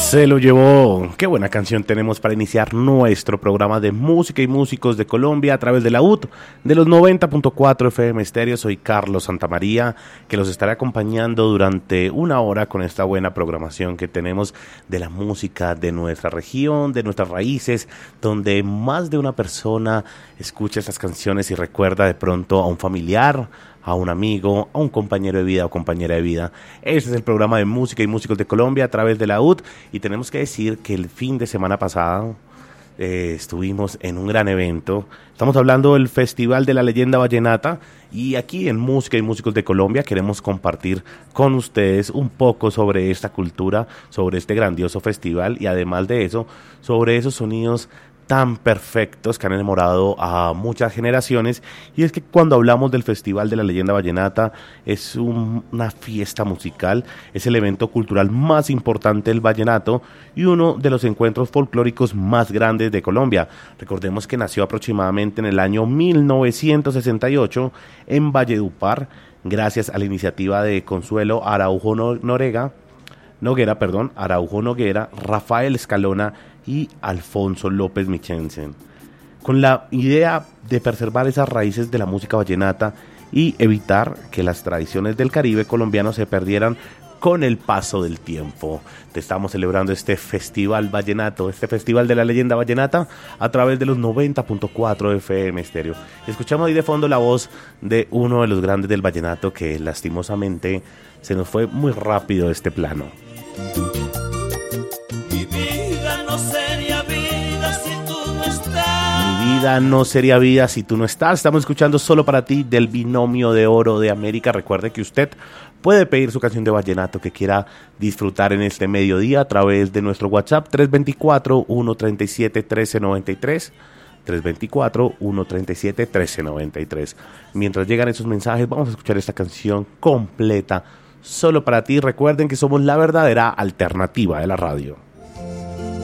Se lo llevó. Qué buena canción tenemos para iniciar nuestro programa de música y músicos de Colombia a través de la UT de los 90.4 FM Estéreo. Soy Carlos Santamaría, que los estaré acompañando durante una hora con esta buena programación que tenemos de la música de nuestra región, de nuestras raíces, donde más de una persona escucha estas canciones y recuerda de pronto a un familiar, a un amigo, a un compañero de vida o compañera de vida. Este es el programa de música y músicos de Colombia a través de la UT, y tenemos que decir que el fin de semana pasado estuvimos en un gran evento. Estamos hablando del Festival de la Leyenda Vallenata, y aquí en Música y Músicos de Colombia queremos compartir con ustedes un poco sobre esta cultura, sobre este grandioso festival, y además de eso, sobre esos sonidos tan perfectos que han enamorado a muchas generaciones. Y es que cuando hablamos del Festival de la Leyenda Vallenata, es una fiesta musical, es el evento cultural más importante del vallenato y uno de los encuentros folclóricos más grandes de Colombia. Recordemos que nació aproximadamente en el año 1968 en Valledupar, gracias a la iniciativa de Consuelo Araujo Noguera, Rafael Escalona y Alfonso López Michelsen, con la idea de preservar esas raíces de la música vallenata y evitar que las tradiciones del Caribe colombiano se perdieran con el paso del tiempo. Te estamos celebrando este festival vallenato, este festival de la leyenda vallenata a través de los 90.4 FM Estéreo. Escuchamos ahí de fondo la voz de uno de los grandes del vallenato que lastimosamente se nos fue muy rápido de este plano. Mi vida no sería vida si tú no estás. Estamos escuchando Solo para ti del Binomio de Oro de América. Recuerde que usted puede pedir su canción de vallenato que quiera disfrutar en este mediodía a través de nuestro WhatsApp 324-137-1393. 324-137-1393. Mientras llegan esos mensajes, vamos a escuchar esta canción completa, Solo para ti. Recuerden que somos la verdadera alternativa de la radio.